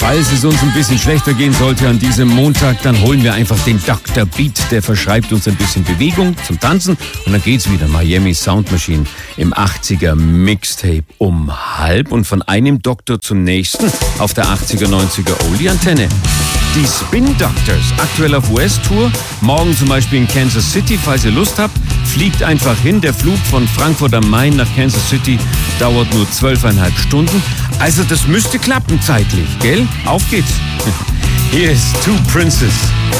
Falls es uns ein bisschen schlechter gehen sollte an diesem Montag, dann holen wir einfach den Dr. Beat. Der verschreibt uns ein bisschen Bewegung zum Tanzen. Und dann geht's wieder. Miami Sound Machine im 80er Mixtape um 12:30. Und von einem Doktor zum nächsten auf der 80er, 90er Oldie-Antenne. Die Spin Doctors, aktuell auf US-Tour. Morgen zum Beispiel in Kansas City. Falls ihr Lust habt, fliegt einfach hin. Der Flug von Frankfurt am Main nach Kansas City dauert nur 12,5 Stunden. Also das müsste klappen zeitlich, gell? Auf geht's. Hier ist Two Princes.